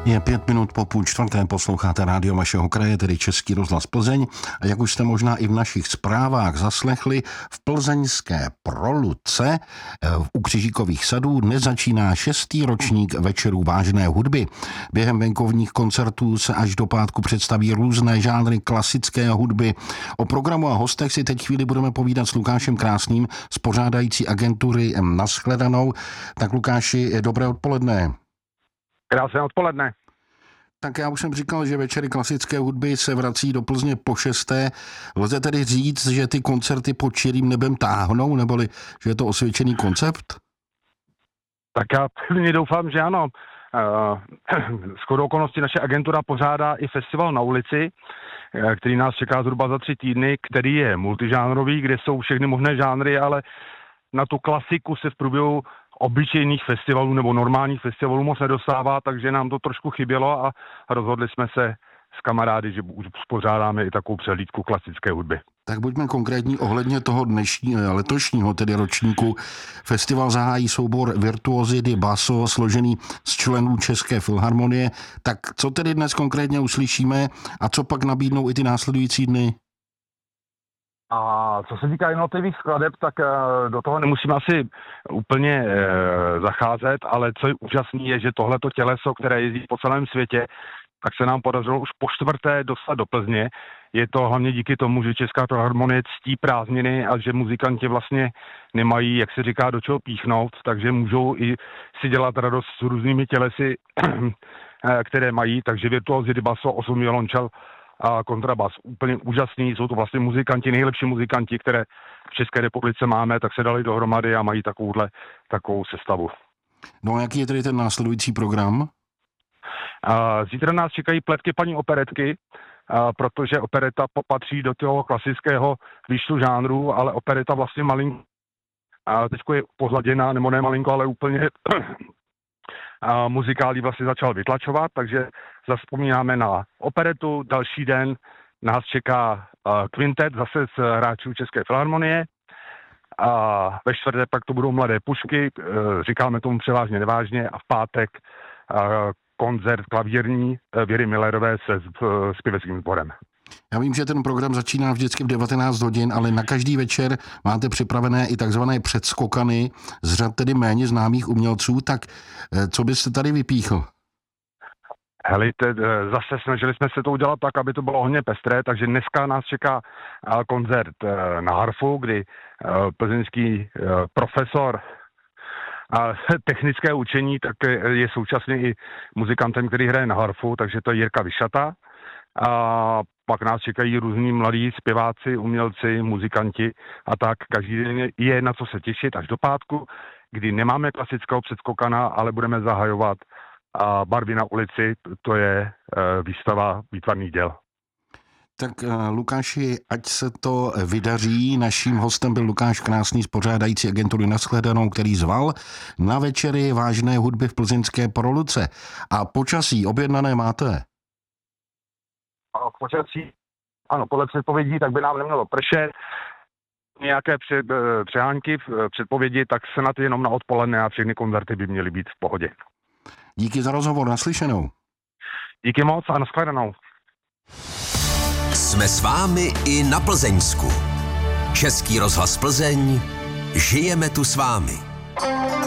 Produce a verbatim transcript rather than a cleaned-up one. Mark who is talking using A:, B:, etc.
A: Je pět minut po půl čtvrté, posloucháte rádio vašeho kraje, tedy Český rozhlas Plzeň. A jak už jste možná i v našich zprávách zaslechli, v plzeňské Proluce u Křižíkových sadů dnes začíná šestý ročník večerů vážné hudby. Během venkovních koncertů se až do pátku představí různé žánry klasické hudby. O programu a hostech si teď chvíli budeme povídat s Lukášem Krásným z pořádající agentury Nashledanou. Tak Lukáši, dobré odpoledne.
B: Krásné odpoledne.
A: Tak já už jsem říkal, že večery klasické hudby se vrací do Plzně po šesté. Lze tedy říct, že ty koncerty pod čirým nebem táhnou, neboli že je to osvědčený koncept?
B: Tak já pevně doufám, že ano. Shodou okolností naše agentura pořádá i festival na ulici, který nás čeká zhruba za tři týdny, který je multižánrový, kde jsou všechny možné žánry, ale na tu klasiku se v průběhu obyčejných festivalů nebo normálních festivalů moc nedostává, takže nám to trošku chybělo a rozhodli jsme se s kamarády, že už uspořádáme i takovou přehlídku klasické hudby.
A: Tak buďme konkrétní ohledně toho dnešního, letošního tedy ročníku. Festival zahájí soubor Virtuózy di Basso, složený z členů České filharmonie. Tak co tedy dnes konkrétně uslyšíme a co pak nabídnou i ty následující dny?
B: A co se týká jednotlivých skladeb, tak do toho nemusíme asi úplně e, zacházet, ale co je úžasný je, že tohleto těleso, které jezdí po celém světě, tak se nám podařilo už po čtvrté dostat do Plzně. Je to hlavně díky tomu, že Česká filharmonie ctí prázdniny a že muzikanti vlastně nemají, jak se říká, do čeho píchnout, takže můžou i si dělat radost s různými tělesy, které mají, takže Virtuózy di Basso, osm violončel a kontrabas. Úplně úžasný, jsou to vlastně muzikanti, nejlepší muzikanti, které v České republice máme, tak se dali dohromady a mají takovouhle, takovou sestavu.
A: No a jaký je tedy ten následující program?
B: A zítra nás čekají pletky paní operetky, a protože opereta patří do toho klasického výčtu žánru, ale opereta vlastně malinko, a teďko je pozladěná, nebo ne malinko, ale úplně a muzikálí vlastně začal vytlačovat, takže zavzpomínáme na operetu. Další den nás čeká kvintet zase z hráčů České filharmonie a ve čtvrtek pak to budou Mladé pušky, říkáme tomu převážně nevážně, a v pátek koncert klavírní Věry Millerové se zpěveckým sborem.
A: Já vím, že ten program začíná vždycky v devatenáct hodin, ale na každý večer máte připravené i takzvané předskokany z řad tedy méně známých umělců, tak co byste tady vypíchl?
B: Helejte, zase snažili jsme se to udělat tak, aby to bylo hodně pestré, takže dneska nás čeká koncert na harfu, kdy plzeňský profesor a technické učení tak je současně i muzikantem, který hraje na harfu, takže to je Jirka Vyšata. A pak nás čekají různí mladí zpěváci, umělci, muzikanti a tak. Každý den je na co se těšit až do pátku, kdy nemáme klasického předskokana, ale budeme zahajovat a Barvy na ulici, to je výstava výtvarných děl.
A: Tak Lukáši, ať se to vydaří. Naším hostem byl Lukáš Krásný z pořádající agentury Nashledanou, který zval na večery vážné hudby v plzeňské Proluce. A počasí objednané máte?
B: A počasí, ano, podle předpovědí, tak by nám nemělo pršet. Nějaké přehánky v předpovědi, tak se na to jenom na odpoledne a všechny koncerty by měly být v pohodě.
A: Díky za rozhovor, naslyšenou.
B: Díky moc a nashledanou.
C: Jsme s vámi i na Plzeňsku. Český rozhlas Plzeň, žijeme tu s vámi.